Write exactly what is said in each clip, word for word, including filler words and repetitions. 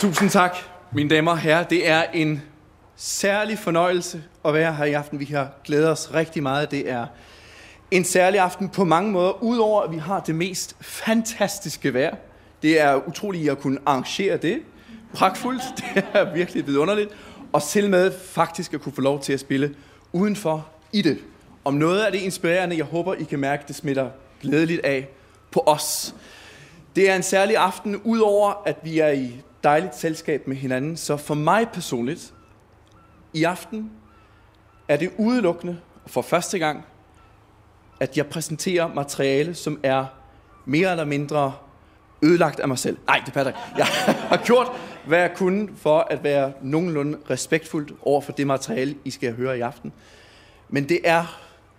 Tusind tak, mine damer og herrer. Det er en særlig fornøjelse at være her i aften. Vi har glædet os rigtig meget. Det er en særlig aften på mange måder, udover at vi har det mest fantastiske vejr. Det er utroligt at kunne arrangere det. Pragtfuldt, det er virkelig vidunderligt. Og til med faktisk at kunne få lov til at spille udenfor i det. Om noget af det inspirerende, jeg håber, I kan mærke, det smitter glædeligt af på os. Det er en særlig aften, udover at vi er i dejligt selskab med hinanden. Så for mig personligt, i aften er det udelukkende for første gang, at jeg præsenterer materiale, som er mere eller mindre ødelagt af mig selv. Nej, det passer ikke. Jeg har gjort, hvad jeg kunne for at være nogenlunde respektfuldt over for det materiale, I skal høre i aften. Men det er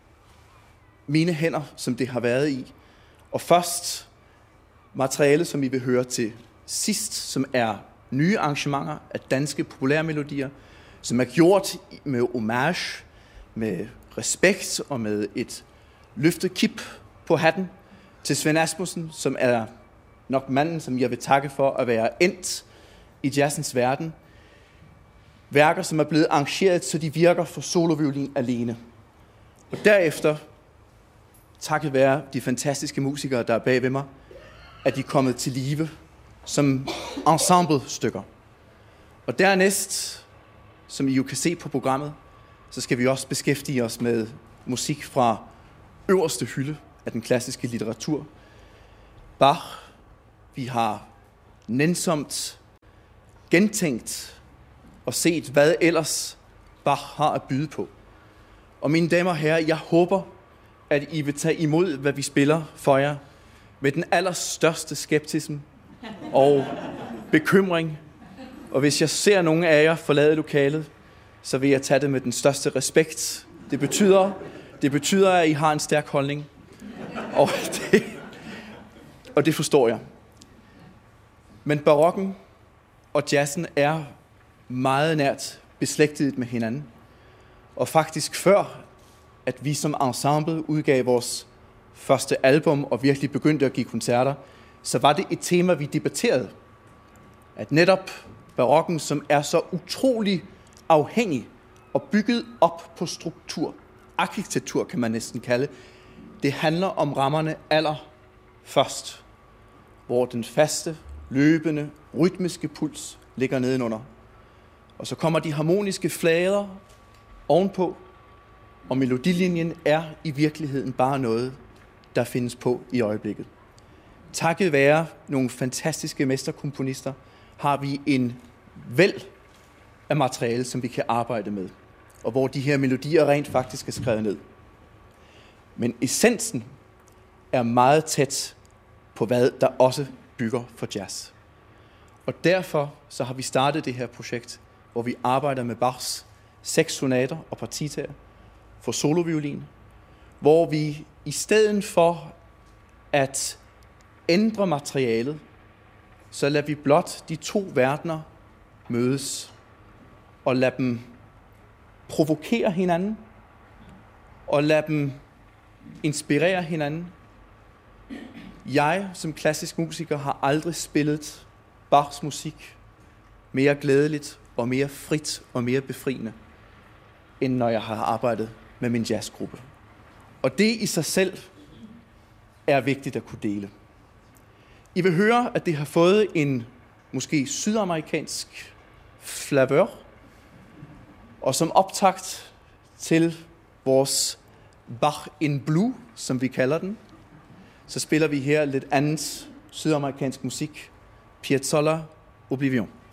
mine hænder, som det har været i. Og først materiale, som I vil høre til sidst, som er nye arrangementer af danske populærmelodier, som er gjort med homage, med respekt og med et løftet kip på hatten til Svend Asmussen, som er nok manden, som jeg vil takke for at være endt i jazzens verden. Værker, som er blevet arrangeret, så de virker for soloviolin alene. Og derefter, takket være de fantastiske musikere, der er bag ved mig, at de er kommet til live som ensemblestykker. Og dernæst, som I jo kan se på programmet, så skal vi også beskæftige os med musik fra øverste hylde af den klassiske litteratur. Bach, vi har nænsomt gentænkt og set, hvad ellers Bach har at byde på. Og mine damer og herrer, jeg håber, at I vil tage imod, hvad vi spiller for jer, med den allerstørste skeptism og bekymring. Og hvis jeg ser nogen af jer forlade lokalet, så vil jeg tage det med den største respekt. Det betyder, det betyder at I har en stærk holdning. Og det, og det forstår jeg. Men barokken og jazzen er meget nært beslægtet med hinanden. Og faktisk før, at vi som ensemble udgav vores første album og virkelig begyndte at give koncerter, så var det et tema, vi debatterede. At netop barokken, som er så utrolig afhængig og bygget op på struktur, arkitektur kan man næsten kalde, det handler om rammerne allerførst, hvor den faste, løbende, rytmiske puls ligger nedenunder. Og så kommer de harmoniske flader ovenpå, og melodilinjen er i virkeligheden bare noget, der findes på i øjeblikket. Takket være nogle fantastiske mesterkomponister, har vi en væld af materiale, som vi kan arbejde med, og hvor de her melodier rent faktisk er skrevet ned. Men essensen er meget tæt på, hvad der også bygger for jazz. Og derfor så har vi startet det her projekt, hvor vi arbejder med Bachs seks sonater og partitaer for soloviolin, hvor vi i stedet for at ændre materialet, så lader vi blot de to verdener mødes og lade dem provokere hinanden og lade dem inspirere hinanden. Jeg som klassisk musiker har aldrig spillet Bachs musik mere glædeligt og mere frit og mere befriende, end når jeg har arbejdet med min jazzgruppe. Og det i sig selv er vigtigt at kunne dele. I vil høre, at det har fået en måske sydamerikansk flavør, og som optakt til vores Bach in Blue, som vi kalder den, så spiller vi her lidt andet sydamerikansk musik, Piazzolla Oblivion.